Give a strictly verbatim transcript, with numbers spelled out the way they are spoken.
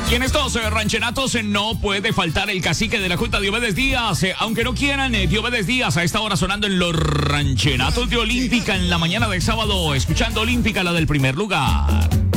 Y en estos eh, ranchenatos eh, no puede faltar el cacique de la Junta, Diomedes Díaz. Eh, aunque no quieran, eh, Diomedes Díaz a esta hora sonando en los ranchenatos de Olímpica en la mañana de sábado, escuchando Olímpica, la del primer lugar.